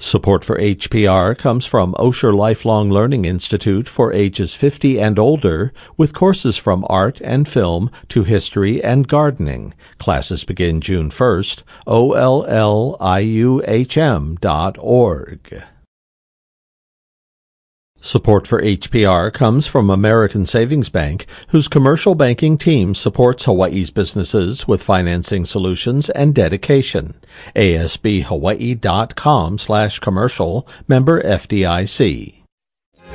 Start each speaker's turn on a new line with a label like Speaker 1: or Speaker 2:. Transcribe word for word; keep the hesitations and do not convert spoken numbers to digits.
Speaker 1: Support for H P R comes from Osher Lifelong Learning Institute for ages fifty and older, with courses from art and film to history and gardening. Classes begin June first. O L L I U H M dot org. Support for H P R comes from American Savings Bank, whose commercial banking team supports Hawaii's businesses with financing solutions and dedication. A S B Hawaii dot com slash commercial, member F D I C.